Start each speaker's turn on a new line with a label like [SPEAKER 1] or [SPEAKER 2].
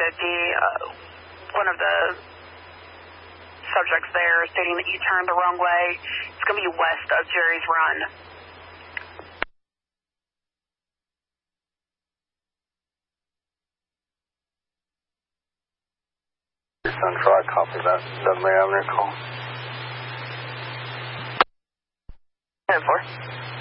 [SPEAKER 1] contacted one of the subjects there stating that you turned the wrong way. It's going to be west of Jerry's Run.
[SPEAKER 2] Central, I copy that. Dudley Avenue call.
[SPEAKER 1] 10-4.